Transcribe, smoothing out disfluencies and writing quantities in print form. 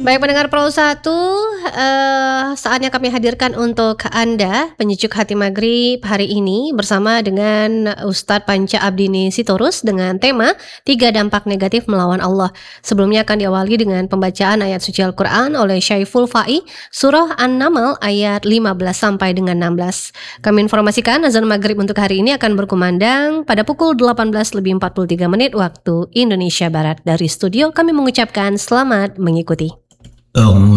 Baik pendengar Pro 1, saatnya kami hadirkan untuk Anda penyejuk hati maghrib hari ini bersama dengan Ustadz Panca Abdini Sitorus dengan tema 3 dampak negatif melawan Allah. Sebelumnya akan diawali dengan pembacaan ayat suci Al-Quran oleh Syaiful Fa'i, surah An-Naml ayat 15 sampai dengan 16. Kami informasikan azan maghrib untuk hari ini akan berkumandang pada pukul 18:43 waktu Indonesia Barat. Dari studio kami mengucapkan selamat mengikuti.